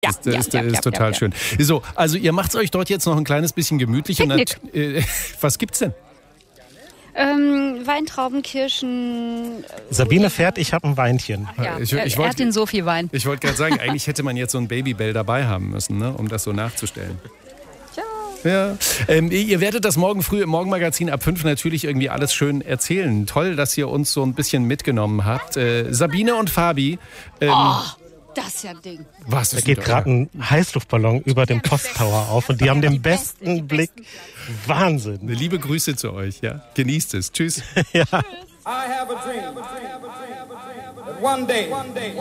ist total schön. So, also ihr macht es euch dort jetzt noch ein kleines bisschen gemütlich. Picknick. Und was gibt's denn? Weintrauben, Kirschen. Sabine fährt, ich habe ein Weinchen. Ja, er hat den Sophie-Wein. Ich wollte gerade sagen, eigentlich hätte man jetzt so ein Babybell dabei haben müssen, ne, um das so nachzustellen. Ja. Ihr werdet das morgen früh im Morgenmagazin ab 5 natürlich irgendwie alles schön erzählen. Toll, dass ihr uns so ein bisschen mitgenommen habt. Sabine und Fabi. Das ist ja ein Ding. Was Da ist geht gerade ein Heißluftballon über dem Posttower auf und die haben den besten Blick. Wahnsinn. Liebe Grüße zu euch, ja. Genießt es. Tschüss. Ja. I have a dream that one day